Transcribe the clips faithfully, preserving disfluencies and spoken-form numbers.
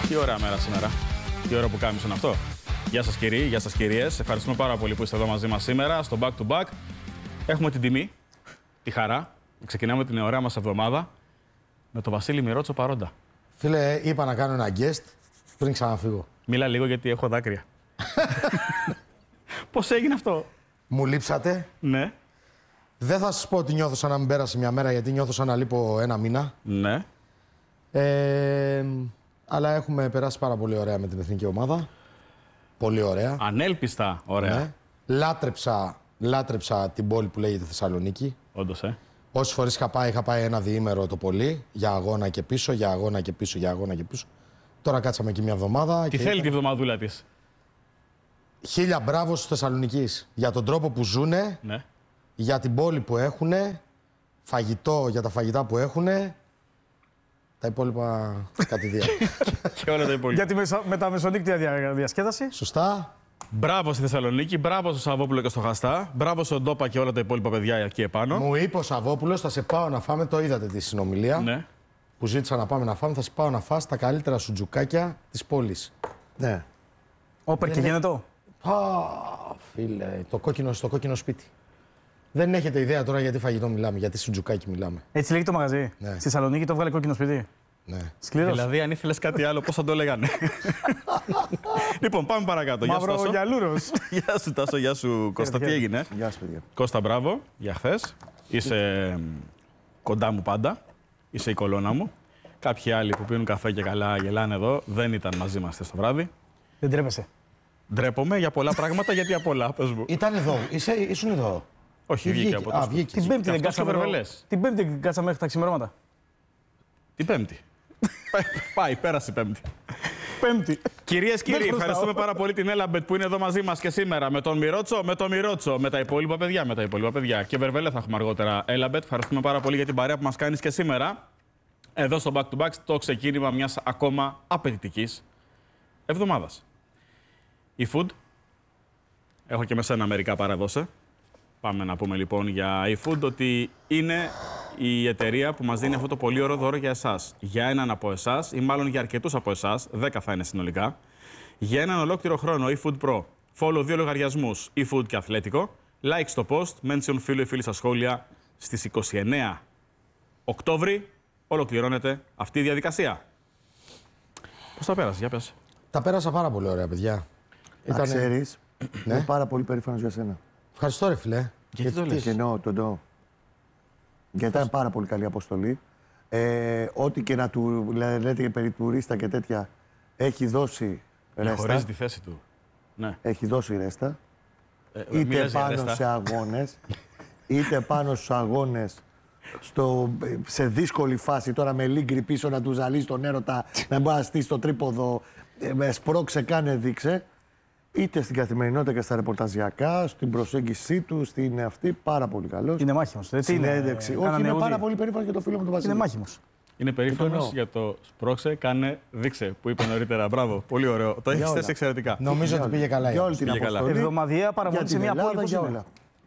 Τι ωραία μέρα σήμερα. Τι ώρα που κάμισον αυτό. Γεια σας κύριοι, γεια σας κυρίες. Ευχαριστούμε πάρα πολύ που είστε εδώ μαζί μας σήμερα στο Back to Back. Έχουμε την τιμή, τη χαρά. Ξεκινάμε την ωραία μας εβδομάδα με τον Βασίλη Μιρότσο παρόντα. Φίλε, είπα να κάνω ένα guest πριν ξαναφύγω. Μίλα λίγο γιατί έχω δάκρυα. Πώς έγινε αυτό? Μου λείψατε. Ναι. Δεν θα σας πω ότι νιώθω σαν να μην πέρασε μια μέρα, γιατί νιώθω σαν να λείπω ένα μήνα. Ναι. Ε, αλλά έχουμε περάσει πάρα πολύ ωραία με την εθνική ομάδα. Πολύ ωραία. Ανέλπιστα ωραία. Ναι. Λάτρεψα, λάτρεψα την πόλη που λέγεται Θεσσαλονίκη. Όντως, ε. Όσες φορές είχα πάει, είχα πάει ένα διήμερο το πολύ. Για αγώνα και πίσω, για αγώνα και πίσω, για αγώνα και πίσω. Τώρα κάτσαμε εκεί μια εβδομάδα. Τι και θέλει ήταν... τη βδομαδούλα της? Χίλια μπράβο στους Θεσσαλονικείς για τον τρόπο που ζουνε, Ναι. για την πόλη που έχουνε, φαγητό για τα φαγητά που έχουνε. Τα υπόλοιπα κατηδία. Και όλα τα υπόλοιπα. Για τη μεσα... μεταμεσονύκτια δια... διασκέδαση. Σωστά. Μπράβο στη Θεσσαλονίκη, μπράβο στο Σαββόπουλο και στο Χαστά, μπράβο στον Ντόπα και όλα τα υπόλοιπα παιδιά εκεί επάνω. Μου είπε ο Σαββόπουλος, θα σε πάω να φάμε, το είδατε τη συνομιλία. Ναι. Που ζήτησα να πάμε να φάμε, θα σε πάω να φας τα καλύτερα σουτζουκάκια της πόλης. Ναι. Όπερ και γίνεται. Α, φίλε, το κόκκινο, στο κόκκινο σπίτι. Δεν έχετε ιδέα τώρα γιατί φαγητό μιλάμε, γιατί σουτζουκάκι μιλάμε. Έτσι λέγεται το μαγαζί. Ναι. Στη Θεσσαλονίκη το βγάλε κόκκινο σπίτι. Ναι. Σκληρός. Δηλαδή, αν ήθελες κάτι άλλο, πώς θα το λέγανε. Λοιπόν, πάμε παρακάτω. Γεια σου, Τάσο. Μαυρογιαλούρος. Γεια σου, Τάσο, γεια σου, Κώστα. Τι έγινε? Γεια σας, παιδιά. Κώστα, μπράβο για χθες. Είσαι κοντά μου πάντα. Είσαι η κολόνα μου. Κάποιοι άλλοι που πίνουν καφέ και καλά γελάνε εδώ δεν ήταν μαζί μας χθες το βράδυ. Δεν τρέπεσαι. Ντρέπομαι για πολλά πράγματα, γιατί απ' όλα, πες μου. Ήταν εδώ, Είσαι, ήσουν εδώ. Όχι, Ή βγήκε βγήκε? από το Α, σπίτι. βγήκε. Την Πέμπτη δεν αυτός κάτσαμε. και ο εδώ- Βερβελές. Την Πέμπτη δεν κάτσαμε μέχρι τα ξημερώματα. Την Πέμπτη. Πάει, πέρασε η Πέμπτη. Πέμπτη. Κυρίες και κύριοι, χρωστάω. ευχαριστούμε πάρα πολύ την Έλαμπετ που είναι εδώ μαζί μας και σήμερα με τον Μιρότσο, με τον Μιρότσο, με τα υπόλοιπα παιδιά, με τα υπόλοιπα παιδιά. Και Βερβελέ θα έχουμε αργότερα. Έλαμπετ, ευχαριστούμε πάρα πολύ για την παρέα που μας κάνεις και σήμερα. Εδώ στο Back to Back, το ξεκίνημα μιας ακόμα απαιτητικής εβδομάδας. Η Food. Έχω και με σένα μερικά παραδόσε. Πάμε να πούμε λοιπόν για eFood ότι είναι η εταιρεία που μας δίνει αυτό το πολύ ωραίο δώρο για εσάς. Για έναν από εσάς, ή μάλλον για αρκετούς από εσάς, δέκα θα είναι συνολικά, για έναν ολόκληρο χρόνο eFood Pro. Follow δύο λογαριασμούς, eFood και Αθλέτικο. Like στο post, mention φίλο ή φίλη στα σχόλια. Στις είκοσι εννέα Οκτώβρη ολοκληρώνεται αυτή η διαδικασία. Πώς τα πέρασε, για πες. Τα πέρασα πάρα πολύ ωραία, παιδιά. Να Ήτανε- ξέρεις, Ναι. είμαι πάρα πολύ περήφανος για σένα. Ευχαριστώ, ρε φιλέ. Γιατί το λες? Και εννοώ, το εννοώ. Γιατί ήταν πάρα πολύ καλή αποστολή. Ε, ό,τι και να του λέ- λέτε περί τουρίστα και τέτοια, έχει δώσει ρέστα. Χωρίζει τη θέση του. Ναι. Έχει δώσει ρέστα. Ε, Είτε μιλάς για πάνω ρέστα. σε αγώνες, είτε πάνω στους αγώνες, στο, σε δύσκολη φάση τώρα με Λίγκρι πίσω να του ζαλίσει τον έρωτα, να μπορεί να στήσει το τρίποδο, ε, με σπρώξε, κάνε, δείξε. Είτε στην καθημερινότητα και στα ρεπορταζιακά, στην προσέγγιση του, στην αυτή, πάρα πολύ καλός. Είναι μάχημος. Δεν είναι. Συνέντευξη. Όχι, Κάνανε είμαι ούδι. πάρα πολύ περήφανος για το φίλο μου τον Βασίλη. Είναι μάχημος. Είναι περήφανος για το σπρώξε, κάνε, δείξε που είπε νωρίτερα. Μπράβο, πολύ ωραίο. Το έχεις όλα. θέσει εξαιρετικά. Νομίζω ότι πήγε καλά. Για η όλη την Πήγε καλά. αποστολή. Εβδομαδιαία παραμονή για σε την μια Ελλάδα, πόλη πώς για είναι. όλα.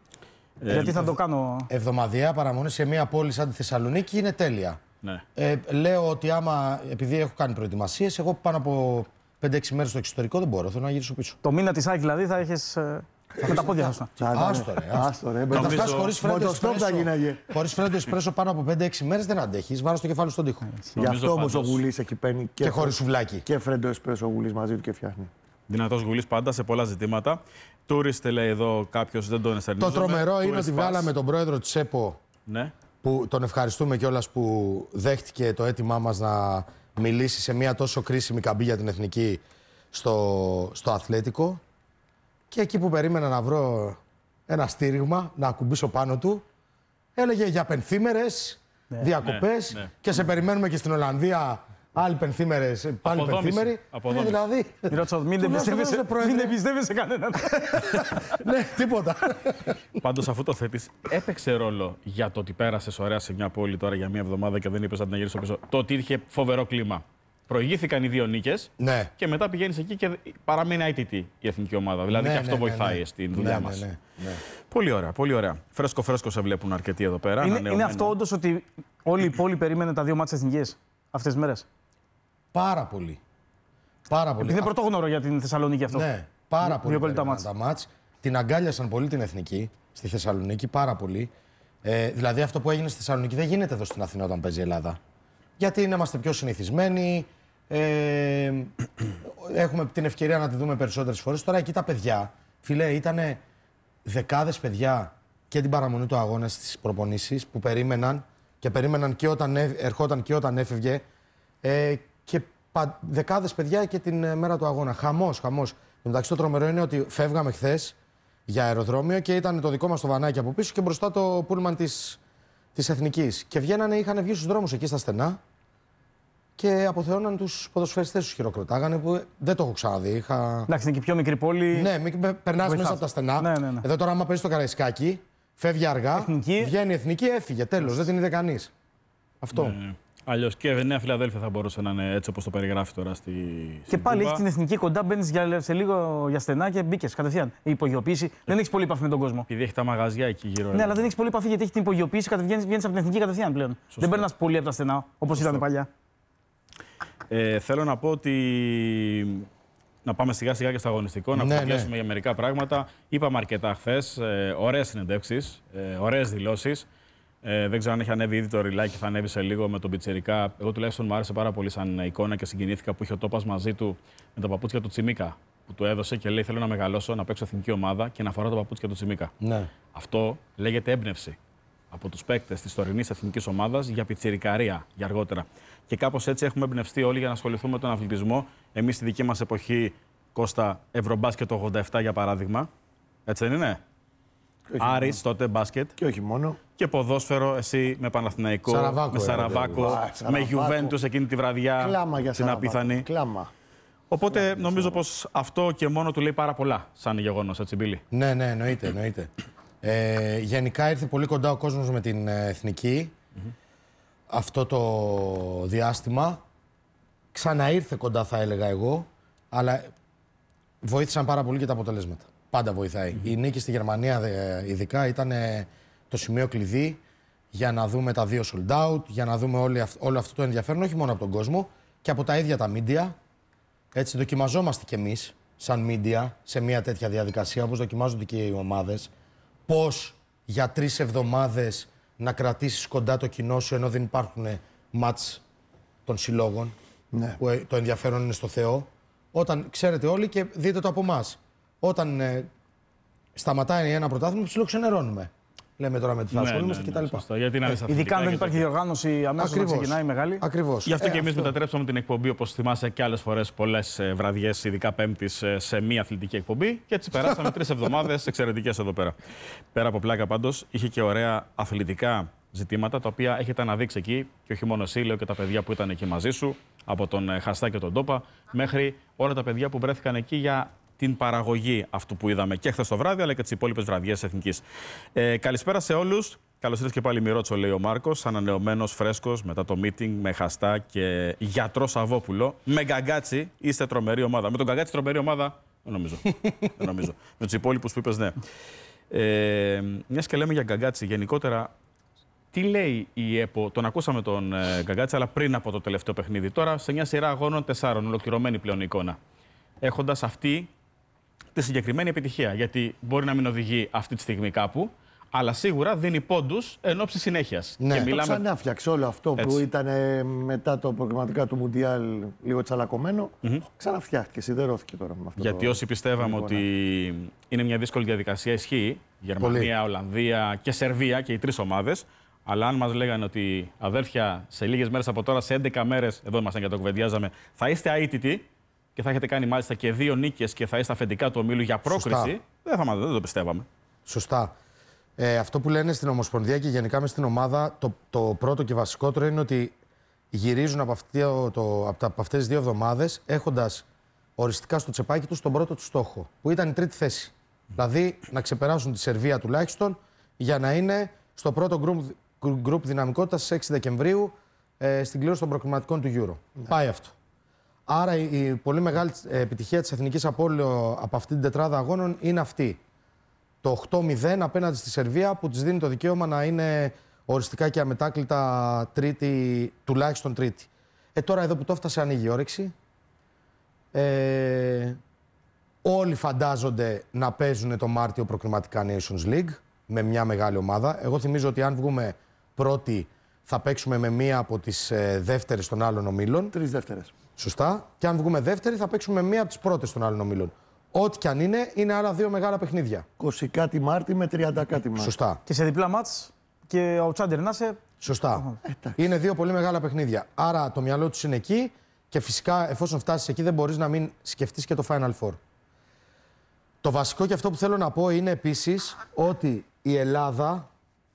Ε, Γιατί θα το κάνω. Εβδομαδιαία παραμονή σε μια πόλη σαν τη Θεσσαλονίκη είναι τέλεια. Ναι. Ε, λέω ότι άμα, επειδή έχω κάνει προετοιμασίες, εγώ πάνω από πέντε έξι μέρες στο εξωτερικό δεν μπορώ. Θέλω να γυρίσω πίσω. Το μήνα της Άκη δηλαδή θα έχεις. ε, Με τα πόδια σου. Άστο ρε, άστο. Άστο ρε. Να Νομίζω- φτάσει χωρίς φρέντο Μοτοστόπ θα εσπρέσο. γίναγε. Χωρίς φρέντο εσπρέσο πάνω από πέντε έξι μέρες δεν αντέχεις. Βάρω στο κεφάλι στον τοίχο. Γι' αυτό όμως ο πάντως- Γουλής έχει παίρνει Και χωρίς σουβλάκι. και φρέντο εσπρέσο ο Γουλής μαζί του και φτιάχνει. Δυνατός Γουλής πάντα σε πολλά ζητήματα. Τούριστε λέει εδώ κάποιος, δεν τον Το εστερνίζομαι. τρομερό είναι Tourist ότι pass. βγάλαμε τον πρόεδρο της ΕΠΟ, Ναι. που τον ευχαριστούμε κιόλας που δέχτηκε το αίτημά μας να μιλήσει σε μια τόσο κρίσιμη καμπή για την εθνική στο, στο Αθλέτικο. Και εκεί που περίμενα να βρω ένα στήριγμα, να ακουμπήσω πάνω του, έλεγε για πενθήμερες, διακοπές ναι, ναι. και σε περιμένουμε και στην Ολλανδία άλλοι πενθήμερες, πάλι Αποδόμηση. πενθήμεροι. Αποδόμηση. Ε, δηλαδή, Μιρότσο, μην τουλάχιστον εμπιστεύεσαι- δώσε, Πρόεδρε. μην εμπιστεύεσαι κανέναν. ναι, τίποτα. Πάντως αφού το θέτεις, έπαιξε ρόλο για το ότι πέρασες ωραία σε μια πόλη τώρα για μια εβδομάδα και δεν είπες να την γυρίσω πίσω. Το ότι είχε φοβερό κλίμα. Προηγήθηκαν οι δύο νίκες Ναι. και μετά πηγαίνεις εκεί και παραμένει άι τι τι η εθνική ομάδα. Δηλαδή Ναι, και αυτό ναι, ναι, βοηθάει ναι. στην δουλειά Ναι, μας. ναι, ναι, ναι. Πολύ ωραία, πολύ ωραία. Φρέσκο φρέσκο σε βλέπουν αρκετοί εδώ πέρα. Είναι, είναι ανανεωμένο. αυτό όντως ότι όλη η πόλη περίμενε τα δύο μάτια εθνικές αυτές τις μέρες. Πάρα πολύ. Πάρα πολύ. Επειδή είναι πρωτόγνωρο για την Θεσσαλονίκη αυτό. Ναι, πάρα πολύ. πολύ τα τα μάτς. Την αγκάλιασαν πολύ την εθνική στη Θεσσαλονίκη, πάρα πολύ. Ε, δηλαδή αυτό που έγινε στη Θεσσαλονίκη δεν γίνεται εδώ στην Αθήνα όταν παίζει η Ελλάδα. Γιατί είμαστε πιο συνηθισμένοι. Ε, έχουμε την ευκαιρία να τη δούμε περισσότερες φορές. Τώρα εκεί τα παιδιά, φίλε, ήταν δεκάδες παιδιά και την παραμονή του αγώνα στις προπονήσεις που περίμεναν και περίμεναν και όταν ερχόταν και όταν έφευγε. Ε, και πα, δεκάδες παιδιά και την μέρα του αγώνα. Χαμός, χαμός. Εντάξει, το τρομερό είναι ότι φεύγαμε χθες για αεροδρόμιο και ήταν το δικό μας το βανάκι από πίσω και μπροστά το πούλμαν της, της Εθνικής. Και βγαίνανε, είχαν βγει στους δρόμους εκεί στα στενά και αποθεώναν τους ποδοσφαιριστές, τους χειροκροτάγανε που δεν το έχω ξαναδεί. Είχα... Εντάξει, είναι και πιο μικρή πόλη. Ναι, περνάς μέσα από τα στενά. Ναι, ναι, ναι. Εδώ τώρα, άμα παίζει το Καραϊσκάκι, φεύγει αργά, Εθνική. βγαίνει η Εθνική, έφυγε. Τέλος, δεν την είδε κανείς. Αυτό. Ναι. Αλλιώς και η Νέα Φιλαδέλφια θα μπορούσε να είναι έτσι όπως το περιγράφει τώρα στη. Και πάλι έχει την Εθνική κοντά, μπαίνει σε λίγο για στενά και μπήκε κατευθείαν. Η υπογειοποίηση. Δεν έχει πολύ επαφή με τον κόσμο. Επειδή έχει τα μαγαζιά εκεί γύρω. Ναι, αλλά δεν έχει πολύ επαφή γιατί έχει την υπογειοποίηση. Κατευθείαν βγαίνει από την Εθνική κατευθείαν πλέον. Σωστό. Δεν περνά πολύ από τα στενά όπως ήταν παλιά. Ε, θέλω να πω ότι. Να πάμε σιγά σιγά και στο αγωνιστικό, να ναι, κουβεντιάσουμε ναι. για μερικά πράγματα. Είπαμε αρκετά χθες. Ε, ωραίες συνεντεύξεις, ε, ωραίες δηλώσεις. Ε, δεν ξέρω αν έχει ανέβει ήδη το ριλάκι, θα ανέβει σε λίγο με τον Πιτσιρικά. Εγώ τουλάχιστον μου άρεσε πάρα πολύ σαν εικόνα και συγκινήθηκα που είχε ο Τόπας μαζί του με τα παπούτσια του Τσιμίκα. Που του έδωσε και λέει: θέλω να μεγαλώσω, να παίξω εθνική ομάδα και να φοράω τα παπούτσια του Τσιμίκα. Ναι. Αυτό λέγεται έμπνευση από τους παίκτες της τωρινής εθνικής ομάδας για πιτσιρικαρία για αργότερα. Και κάπως έτσι έχουμε εμπνευστεί όλοι για να ασχοληθούμε με τον αθλητισμό. Εμείς στη δική μας εποχή, Κώστα, Ευρωμπάσκετ το ογδόντα επτά για παράδειγμα. Έτσι δεν είναι? Άρης τότε μπάσκετ. Και όχι μόνο. Και ποδόσφαιρο, εσύ με Παναθηναϊκό, Σαραβάκο, με Σαραβάκο, ε, με Γιουβέντους εκείνη τη βραδιά. Κλάμα για την Σαραβάκο. απίθανη. Κλάμα. Οπότε Κλάμα, νομίζω πως αυτό και μόνο του λέει πάρα πολλά σαν γεγονός, έτσι Μπίλη. Ναι, ναι, εννοείται. εννοείται. Ε, γενικά ήρθε πολύ κοντά ο κόσμος με την Εθνική mm-hmm. αυτό το διάστημα. Ξαναήρθε κοντά, θα έλεγα εγώ, αλλά βοήθησαν πάρα πολύ και τα αποτελέσματα. Πάντα βοηθάει. Mm-hmm. Η νίκη στη Γερμανία ειδικά ήταν το σημείο κλειδί για να δούμε τα δύο sold out, για να δούμε όλη, όλο αυτό το ενδιαφέρον, όχι μόνο από τον κόσμο, και από τα ίδια τα media. Έτσι δοκιμαζόμαστε κι εμείς, σαν media, σε μια τέτοια διαδικασία, όπως δοκιμάζονται και οι ομάδες. Πώς για τρεις εβδομάδες να κρατήσεις κοντά το κοινό σου ενώ δεν υπάρχουν μάτς των συλλόγων, ναι. που το ενδιαφέρον είναι στο Θεό. Όταν ξέρετε όλοι και δείτε το από εμάς. Όταν ε, σταματάει ένα πρωτάθλημα, ψιλοξενερώνουμε. Λέμε τώρα με τι θα ναι, ασχολούμαστε ναι, ναι, κτλ. σωστά, γιατί να ε, ειδικά αν δεν υπάρχει διοργάνωση, αμέσως να ξεκινάει μεγάλη. Ακριβώς. Γι' αυτό ε, και εμείς αυτό. μετατρέψαμε την εκπομπή, όπως θυμάσαι και άλλες φορές, πολλές ε, βραδιές, ειδικά Πέμπτης, ε, σε μία αθλητική εκπομπή. Και έτσι περάσαμε τρεις εβδομάδες εξαιρετικές εδώ πέρα. Πέρα από πλάκα πάντως, είχε και ωραία αθλητικά ζητήματα, τα οποία έχετε αναδείξει εκεί. Και όχι μόνο εσύ, λέω και τα παιδιά που ήταν εκεί μαζί σου, από τον ε, Χαστά και τον Τόπα, μέχρι όλα τα παιδιά που βρέθηκαν εκεί για την παραγωγή αυτού που είδαμε και χθες το βράδυ, αλλά και τις υπόλοιπες βραδιές εθνικής. Ε, καλησπέρα σε όλους. Καλώς ήρθατε και πάλι Μιρότσο, λέει ο Μάρκος, ανανεωμένος, φρέσκος, μετά το meeting με Χαστά και γιατρό Σαββόπουλο. Με Γκαγκάτσι, είστε τρομερή ομάδα. Με τον Γκαγκάτσι τρομερή ομάδα, δεν νομίζω. δεν νομίζω. Με τους υπόλοιπους που είπες, ναι. Ε, μιας και λέμε για Γκαγκάτσι, γενικότερα, τι λέει η ΕΠΟ, τον ακούσαμε τον ε, Γκαγκάτσι, αλλά πριν από το τελευταίο παιχνίδι. Τώρα σε μια σειρά αγώνων τεσσάρων, ολοκληρωμένη πλέον εικόνα. Έχοντας αυτή τη συγκεκριμένη επιτυχία. Γιατί μπορεί να μην οδηγεί αυτή τη στιγμή κάπου, αλλά σίγουρα δίνει πόντους εν ώψη συνέχειας. Ναι. Και Το μιλάμε... Το ξανάφτιαξε όλο αυτό Έτσι. που ήταν ε, μετά το προγραμματικά του Μουντιάλ λίγο τσαλακωμένο. Mm-hmm. Ξαναφτιάχτηκε, σιδερώθηκε τώρα με αυτό. Γιατί το... όσοι πιστεύαμε ότι είναι μια δύσκολη διαδικασία, ισχύει. Γερμανία, πολύ. Ολλανδία και Σερβία και οι τρεις ομάδες. Αλλά αν μας λέγανε ότι αδέρφια σε λίγες μέρες από τώρα, σε έντεκα μέρες, εδώ ήμασταν και το κουβεντιάζαμε, θα είστε αίτητοι. Και θα έχετε κάνει μάλιστα και δύο νίκες και θα είστε αφεντικά του ομίλου για πρόκριση. Δεν, θα, δεν το πιστεύαμε. Σωστά. Ε, αυτό που λένε στην Ομοσπονδία και γενικά μες στην ομάδα, το, το πρώτο και βασικότερο είναι ότι γυρίζουν από, αυτή, το, από, τα, από αυτές τις δύο εβδομάδες έχοντας οριστικά στο τσεπάκι τους τον πρώτο του στόχο, που ήταν η τρίτη θέση. Δηλαδή να ξεπεράσουν τη Σερβία τουλάχιστον για να είναι στο πρώτο γκρουπ, γκρουπ δυναμικότητας στις έξι Δεκεμβρίου ε, στην κλήρωση των προκριματικών του Euro. Ναι. Πάει αυτό. Άρα η πολύ μεγάλη επιτυχία της Εθνικής από, από αυτή την τετράδα αγώνων είναι αυτή. Το οκτώ μηδέν απέναντι στη Σερβία που της δίνει το δικαίωμα να είναι οριστικά και αμετάκλητα τρίτη, τουλάχιστον τρίτη. Ε, τώρα εδώ που το έφτασε ανοίγει η όρεξη. Ε, όλοι φαντάζονται να παίζουν το Μάρτιο προκριματικά Nations League με μια μεγάλη ομάδα. Εγώ θυμίζω ότι αν βγούμε πρώτοι θα παίξουμε με μία από τις ε, δεύτερες των άλλων ομίλων. Τρεις δεύτερες. Σωστά. Και αν βγούμε δεύτεροι θα παίξουμε με μία από τις πρώτες των άλλων ομίλων. Ό,τι κι αν είναι, είναι άλλα δύο μεγάλα παιχνίδια. είκοσι κάτι Μάρτη με τριάντα κάτι Μάρτη. Σωστά. Και σε διπλά μάτς και ο Τσάντερ να είσαι. Σωστά. Είναι δύο πολύ μεγάλα παιχνίδια. Άρα το μυαλό τους είναι εκεί και φυσικά εφόσον φτάσεις εκεί δεν μπορείς να μην σκεφτείς και το Final Four. Το βασικό και αυτό που θέλω να πω είναι επίσης ότι η Ελλάδα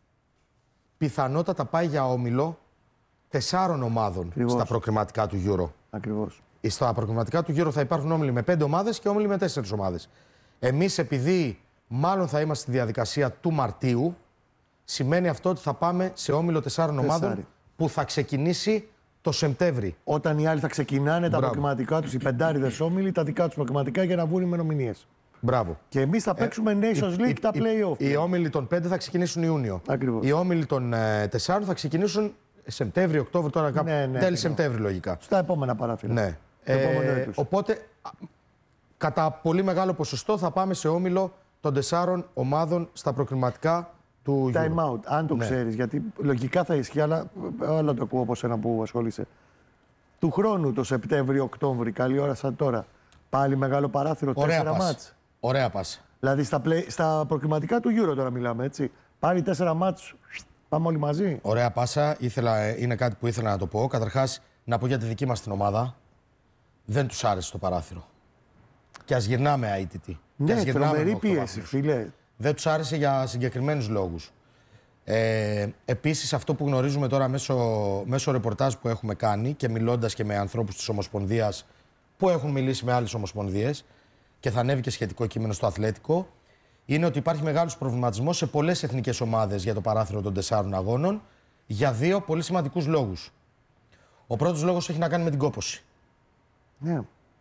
πιθανότατα πάει για όμιλο τεσσάρων ομάδων Ακριβώς. στα προκριματικά του Euro. Ακριβώς. Στα προκριματικά του Euro θα υπάρχουν όμιλοι με πέντε ομάδες και όμιλοι με τέσσερις ομάδες. Εμείς επειδή μάλλον θα είμαστε στη διαδικασία του Μαρτίου, σημαίνει αυτό ότι θα πάμε σε όμιλο τεσσάρων Τεσσάρι. ομάδων που θα ξεκινήσει το Σεπτέμβρη. Όταν οι άλλοι θα ξεκινάνε τα Μπράβο. προκριματικά τους, οι πεντάριδες όμιλοι, τα δικά τους προκριματικά για να βγουν οι ημερομηνίες. Μπράβο. Και εμείς θα παίξουμε Nations League τα play-off. Οι όμιλοι των πέντε θα ξεκινήσουν Ιούνιο. Ακριβώς. Οι όμιλοι των ε, τεσσάρων θα ξεκινήσουν Σεπτέμβριο, Οκτώβριο, τώρα κάπου. Ναι, ναι, τέλη ακριβώς. Σεπτέμβρη λογικά. Στα επόμενα παράθυρα. Ναι. Το επόμενο Ε, έτος. οπότε, α, κατά πολύ μεγάλο ποσοστό θα πάμε σε όμιλο των τεσσάρων ομάδων στα προκριματικά του Euro. Time out, αν το Ναι. ξέρεις, γιατί λογικά θα ισχύει, αλλά όλα το ακούω από σένα που ασχολείσαι. Του χρόνου, το Σεπτέμβριο-Οκτώβριο, καλή ώρα σαν τώρα, πάλι μεγάλο παράθυρο, Ωραία τέσσερα πας. μάτς. Ωραία πας. Δηλαδή στα, play, στα προκριματικά του Euro τώρα μιλάμε, έτσι. Πάλι τέσσερα μάτς, πάμε όλοι μαζί. Ωραία πάσα. Ήθελα, ε, είναι κάτι που ήθελα να το πω. Καταρχάς, να πω για τη δική μας την ομάδα. Δεν τους άρεσε το παράθυρο. Και ας γυρνάμε αίτητοι. Και ας Ναι, γυρνάμε τρομερή με οκτώ πίεση, βαθμούς. φίλε. Δεν τους άρεσε για συγκεκριμένους λόγους. Ε, επίσης, αυτό που γνωρίζουμε τώρα μέσω, μέσω ρεπορτάζ που έχουμε κάνει και μιλώντας και με ανθρώπους της Ομοσπονδίας που έχουν μιλήσει με άλλες ομοσπονδίες και θα ανέβει και σχετικό κείμενο στο Αθλέτικο, είναι ότι υπάρχει μεγάλος προβληματισμός σε πολλές εθνικές ομάδες για το παράθυρο των τεσσάρων αγώνων για δύο πολύ σημαντικούς λόγους. Ο πρώτος λόγος έχει να κάνει με την κόπωση. Ναι.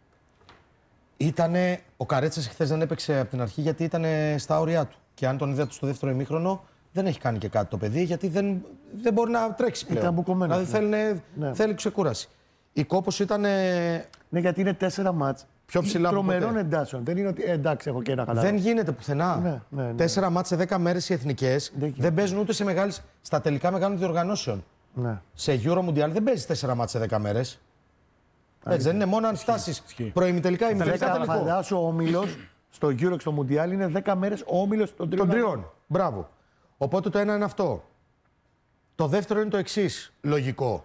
Ήτανε, ο Καρέτσας χθες δεν έπαιξε από την αρχή γιατί ήταν στα όρια του. Και αν τον είδατε στο δεύτερο ημίχρονο, δεν έχει κάνει και κάτι το παιδί γιατί δεν, δεν μπορεί να τρέξει πλέον. Ήταν μπουκωμένος, Δηλαδή ναι. θέλει, Ναι. θέλει ξεκούραση. Η κόπωση ήταν Ναι, γιατί είναι τέσσερα μάτς πιο ψηλά από τρομερών ποτέ. εντάσεων. Δεν είναι ότι ε, εντάξει, έχω και ένα καλά. Δεν γίνεται πουθενά. Ναι, ναι, ναι. Τέσσερα μάτς σε δέκα μέρες οι εθνικές Δεν δεν, γίνεται. παίζουν ούτε σε μεγάλες, στα τελικά μεγάλων διοργανώσεων. Ναι. Σε Euro Mundial δεν παίζει τέσσερα μάτς σε δέκα μέρες. Έτσι δεν είναι, μόνο αν φτάσει προημιτελικά ή ημιτελικά Δέκα, τελικό. φαντάσου ο όμιλος στο Euro και στο Mundial είναι δέκα μέρες ο όμιλος των τριών. Των τριών. Μπράβο. Οπότε το ένα είναι αυτό. Το δεύτερο είναι το εξής λογικό.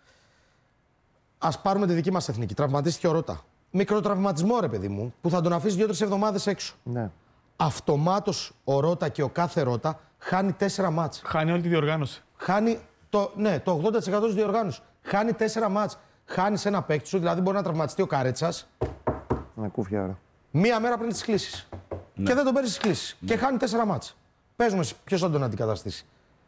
Ας πάρουμε τη δική μας εθνική. Τραυματίστηκε ο Ρώτα. Μικροτραυματισμό, ρε παιδί μου, που θα τον αφήσει δύο-τρεις εβδομάδες έξω. Ναι. Αυτομάτως ο Ρώτα και ο κάθε Ρώτα χάνει τέσσερα μάτς. Χάνει όλη τη διοργάνωση. Χάνει το, ναι, το ογδόντα τοις εκατό της διοργάνωσης. Χάνει τέσσερα μάτς. Χάνει ένα παίκτη σου, δηλαδή μπορεί να τραυματιστεί ο Καρέτσας Να κούφια ώρα. μία μέρα πριν τις κλήσεις. Και δεν τον παίρνει στις κλήσεις. Και χάνει τέσσερα μάτς. Πες μου, ποιος θα τον αντικαταστήσει.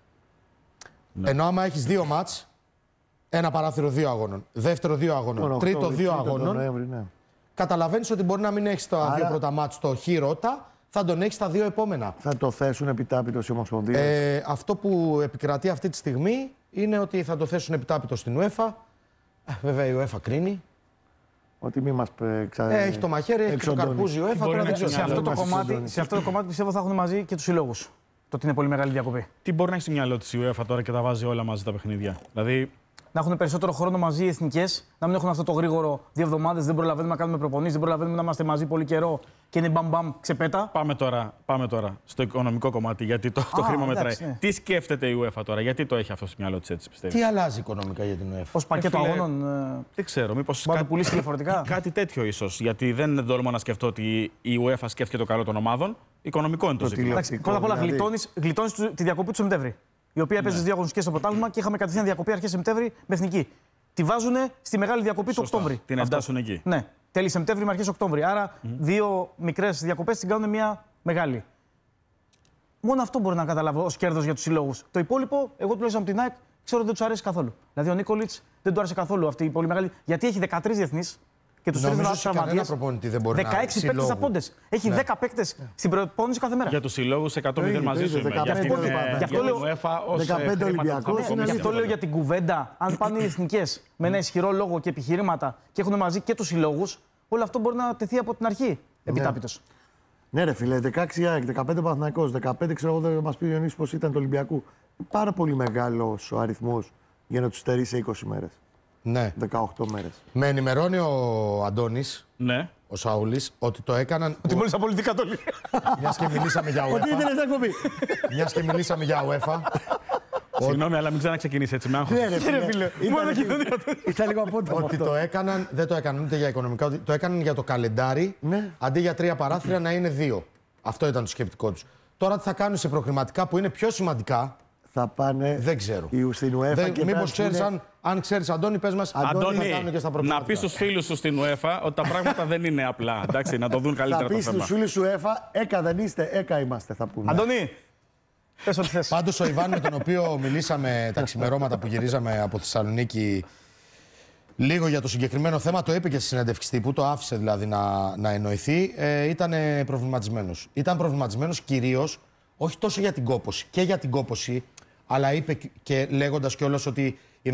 Ενώ άμα έχεις δύο μάτς, ένα παράθυρο δύο αγώνων, δεύτερο δύο αγώνων, Τον τρίτο Οκτώβρη, δύο τρίτο τον αγώνων, Νοέμβρη, ναι. καταλαβαίνεις ότι μπορεί να μην έχεις τα Άρα- δύο πρώτα μάτς στο χ Ρώτα, θα τον έχεις τα δύο επόμενα. Θα το θέσουν επιτάπητος οι Ομοσπονδίες. Ε, αυτό που επικρατεί αυτή τη στιγμή είναι ότι θα το θέσουν επιτάπητο στην UEFA. Ε, βέβαια η UEFA κρίνει. Ότι μη μας ε, ξα... Ε, έχει το μαχαίρι, έχει το εξοντώνει. καρπούζι η UEFA. μπορεί Τώρα να δεν ξέρω. Σε μυαλό αυτό, το μας κομμάτι, εξοντώνει. σε αυτό το κομμάτι πιστεύω θα έχουν μαζί και τους συλλόγους. Το ότι είναι πολύ μεγάλη διακοπή. Τι μπορεί να έχει στη μυαλό τη η UEFA τώρα και τα βάζει όλα μαζί τα παιχνίδια. Δηλαδή, Να έχουν περισσότερο χρόνο μαζί οι εθνικές, να μην έχουν αυτό το γρήγορο δύο εβδομάδες, δεν προλαβαίνουμε να κάνουμε προπονήσεις, δεν προλαβαίνουμε να είμαστε μαζί πολύ καιρό και είναι μπαμ μπαμ ξεπέτα. πάμε τώρα, πάμε τώρα στο οικονομικό κομμάτι, γιατί το, το Α, χρήμα εντάξει, μετράει. ναι. Τι σκέφτεται η UEFA τώρα, γιατί το έχει αυτό στο μυαλό τη, έτσι πιστεύει. Τι αλλάζει οικονομικά για την UEFA. Ως πακέτο φίλε, αγώνων ε, Δεν ξέρω, μήπω. μπορεί να το πουλήσει διαφορετικά. Κάτι τέτοιο ίσω. Γιατί δεν τολμώ να σκεφτώ ότι η UEFA σκέφτεται το καλό των ομάδων. Οικονομικό είναι το, Το ζήτημα. τηλεοπτικό. Εντάξει, πρώτα απ' όλα δηλαδή. γλιτώνεις, γλιτώνεις του- τη διακοπή του Σεπτέμβρη. Η οποία έπαιζε δύο αγωνιστικές στο πρωτάθλημα και είχαμε κατευθείαν διακοπή αρχές Σεπτέμβρη με εθνική. Τη βάζουν στη μεγάλη διακοπή του Σωστά. Οκτώβρη. Την Αυτό. εντάσσουν εκεί. Ναι, τέλη Σεπτέμβρη με αρχές Οκτώβρη. Άρα δύο μικρές διακοπές την κάνουν μια μεγάλη. Μόνο αυτό μπορεί να καταλάβω ως κέρδος για τους συλλόγους. Το υπόλοιπο, εγώ τουλάχιστον από την ΑΕΚ ξέρω ότι δεν τους αρέσει καθόλου. Δηλαδή ο Νίκολιτς δεν του άρεσε καθόλου αυτή η πολύ μεγάλη. Γιατί έχει δεκατρείς διεθνείς και τους τρεις Νομίζω ότι κανένα τραυματίες. προπονητή δεν μπορεί να δεκαέξι παίκτες συλλόγου. απόντες. Έχει δέκα παίκτες στην προπόνηση κάθε μέρα. Για του συλλόγου εκατό μηδέν Το μαζί ίδιο, σου είμαι. δεκαπέντε Για αυτήν, είπαμε. ε, Γι' αυτό για λέω- την UEFA ως, ε, δεκαπέντε Ολυμπιακός χρηματοδότηση. είναι Γι' αλήθεια. αυτό λέω για την κουβέντα. Αν πάνε οι εθνικές με ένα ισχυρό λόγο και επιχειρήματα και έχουν μαζί και τους συλλόγους, όλο αυτό μπορεί να τεθεί από την αρχή επιτάπητος. Ναι, ρε φίλε, δεκαέξι ΑΕΚ, δεκαπέντε Παναθηναϊκός, δεκαπέντε ξέρω εγώ, δεν μας πει ο Ιωνύσης πώς ήταν του Ολυμπιακού. Πάρα πολύ μεγάλος ο αριθμός για να τους στερεί σε είκοσι μέρες. Ναι. δεκαοκτώ μέρες. Με ενημερώνει ο Αντώνης, Ναι. ο Σαούλης, ότι το έκαναν. Ότι μόλις απολυτικά το λέει. Μιας και μιλήσαμε για Ότι UEFA. ήθελες να κοπεί. Μιας και μιλήσαμε για UEFA. Συγγνώμη, αλλά μην ξαναξεκινήσει έτσι με άγχος. Ναι, ρε φίλε. Μόνο Ήταν- και το δύο. Ήταν λίγο απότομο Ότι αυτό. το έκαναν, δεν το έκαναν ούτε για οικονομικά, ότι το έκαναν για το καλεντάρι. Ναι. Αντί για τρία παράθυρα να είναι δύο. Αυτό ήταν το σκεπτικό τους. Τώρα τι θα κάνουν σε προκριματικά που είναι πιο σημαντικά, Θα πάνε δεν ξέρω. οι- στην UEFA Δεν, και μήπως πρέπει να ξέρεις, πούνε- αν, αν ξέρεις, Αντώνη, πες μας, Αντώνη, τι θα κάνουν και στα να προκριματικά. πει στους φίλους σου στην UEFA ότι τα πράγματα δεν είναι απλά. Εντάξει, να το δουν Θα καλύτερα πει το στους θέμα. φίλους σου ΕΦΑ, έκα δεν είστε, έκα είμαστε θα πούμε. Αντώνη, πες ό,τι θες. Πάντως ο Ιβάν με τον οποίο μιλήσαμε τα ξημερώματα που γυρίζαμε από Θεσσαλονίκη λίγο για το συγκεκριμένο θέμα, το είπε και στη συνέντευξη τύπου, το άφησε δηλαδή να, να εννοηθεί, ε, ήταν προβληματισμένος. Ήταν προβληματισμένος κυρίως, όχι τόσο για την κόπωση, και για την κόπωση, αλλά είπε και λέγοντας κιόλας ότι